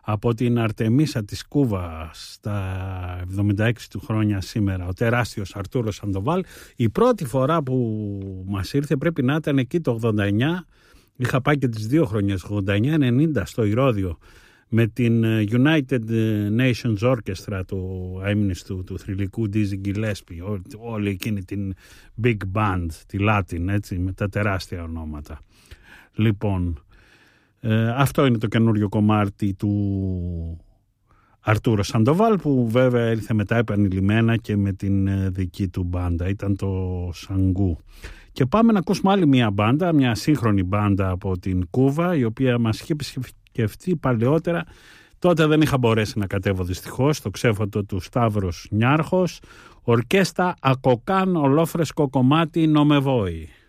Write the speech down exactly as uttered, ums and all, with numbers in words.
από την Αρτεμίσα της Κούβα στα εβδομήντα έξι του χρόνια σήμερα, ο τεράστιος Αρτούρο Σαντοβάλ. Η πρώτη φορά που μας ήρθε πρέπει να ήταν εκεί το ογδόντα εννιά, είχα πάει και τις δύο χρονιές, ογδόντα εννιά ενενήντα στο Ηρώδειο, με την United Nations Orchestra του αείμνηστου του θρυλικού Dizzy Gillespie, όλη εκείνη την Big Band, τη Latin, έτσι, με τα τεράστια ονόματα. Λοιπόν, ε, αυτό είναι το καινούριο κομμάτι του Αρτούρο Σαντοβάλ, που βέβαια ήρθε μετά επανειλημμένα και με την δική του μπάντα, ήταν το Σαγκού. Και πάμε να ακούσουμε άλλη μια μπάντα, μια σύγχρονη μπάντα από την Κούβα, η οποία μας είχε επισκεφτεί παλαιότερα. Τότε δεν είχα μπορέσει να κατέβω δυστυχώς, το ξέφωτο του Σταύρος Νιάρχος. Ορκέστα Ακοκάν, ολόφρεσκο κομμάτι Νομεβόη.